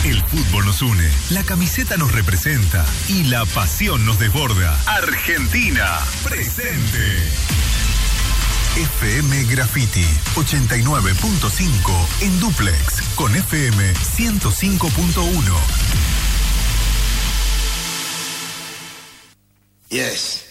El fútbol nos une, la camiseta nos representa y la pasión nos desborda. Argentina, presente. FM Graffiti 89.5 en dúplex con FM 105.1. Yes.